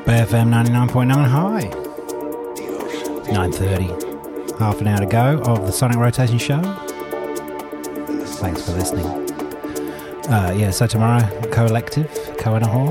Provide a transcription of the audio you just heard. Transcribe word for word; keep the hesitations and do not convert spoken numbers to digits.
Bay F M ninety-nine point nine, hi. nine thirty. Half an hour to go of the Sonic Rotation Show. Thanks for listening. Uh, yeah, so tomorrow, Collective, Cohenahor.